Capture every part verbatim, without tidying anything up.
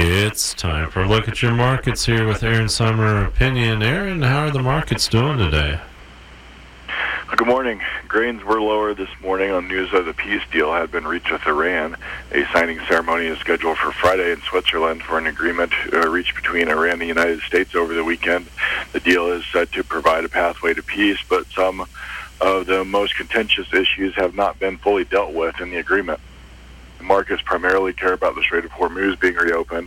It's time for a look at your markets here with Aaron Summer Opinion. Aaron, how are the markets doing today? Good morning. Grains were lower this morning on news that the peace deal had been reached with Iran. A signing ceremony is scheduled for Friday in Switzerland for an agreement uh, reached between Iran and the United States over the weekend. The deal is set to provide a pathway to peace, but some of the most contentious issues have not been fully dealt with in the agreement. The markets primarily care about the Strait of Hormuz being reopened,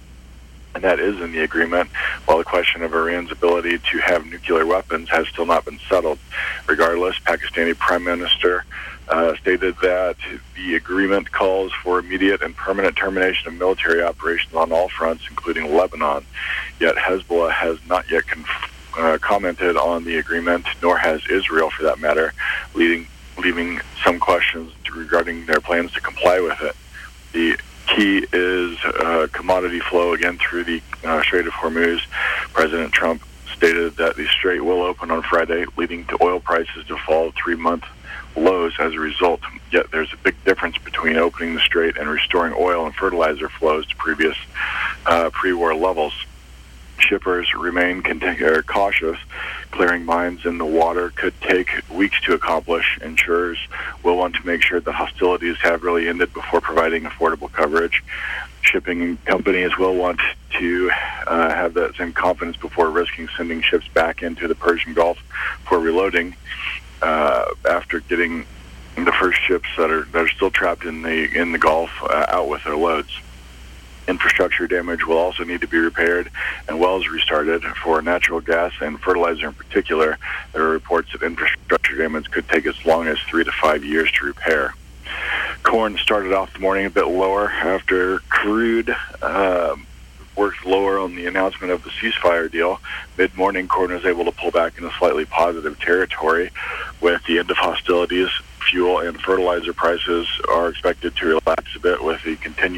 and that is in the agreement, while the question of Iran's ability to have nuclear weapons has still not been settled. Regardless, Pakistani Prime Minister uh, stated that the agreement calls for immediate and permanent termination of military operations on all fronts, including Lebanon. Yet Hezbollah has not yet conf- uh, commented on the agreement, nor has Israel for that matter, leading, leaving some questions regarding their plans to comply with it. The key is uh, commodity flow again through the uh, Strait of Hormuz. President Trump stated that the strait will open on Friday, leading to oil prices to fall three-month lows as a result. Yet there's a big difference between opening the strait and restoring oil and fertilizer flows to previous uh, pre-war levels. Shippers remain cont- er, cautious. Clearing mines in the water could take weeks to accomplish. Insurers will want to make sure the hostilities have really ended before providing affordable coverage. Shipping companies will want to uh, have that same confidence before risking sending ships back into the Persian Gulf for reloading uh, after getting the first ships that are that are still trapped in the in the Gulf uh, out with their loads. Infrastructure damage will also need to be repaired and wells restarted. For natural gas and fertilizer in particular, there are reports that infrastructure damage could take as long as three to five years to repair. Corn started off the morning a bit lower after crude uh, worked lower on the announcement of the ceasefire deal. Mid-morning, corn was able to pull back into slightly positive territory. With the end of hostilities, fuel and fertilizer prices are expected to relax a bit with the continued